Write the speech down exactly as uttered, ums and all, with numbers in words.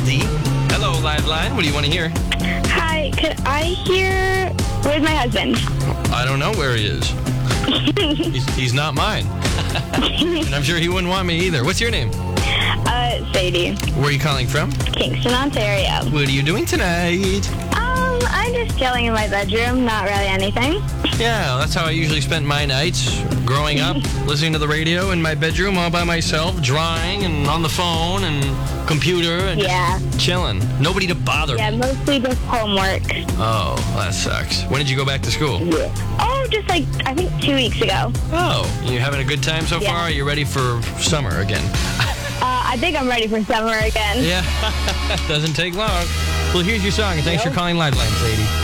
Goldie. Hello, Liveline. What do you want to hear? Hi, could I hear... Where's my husband? I don't know where he is. he's, he's not mine. And I'm sure he wouldn't want me either. What's your name? Uh, Sadie. Where are you calling from? Kingston, Ontario. What are you doing tonight? Um, I'm just chilling in my bedroom, not really anything. Yeah, that's how I usually spent my nights growing up, listening to the radio in my bedroom all by myself, drawing and on the phone and computer and Yeah. just chilling. Nobody to bother Yeah, me. mostly just homework. Oh, that sucks. When did you go back to school? Oh, just like, I think two weeks ago. Oh, you having a good time so Yeah. far? Are you ready for summer again? Uh, I think I'm ready for summer again. Yeah, doesn't take long. Well, here's your song, and thanks Nope. for calling Liveline, Sadie.